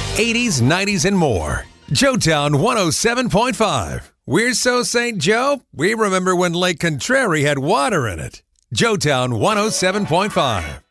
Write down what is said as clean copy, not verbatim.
80s, 90s, and more. Joetown 107.5. We're so St. Joe, we remember when Lake Contrary had water in it. Joetown 107.5.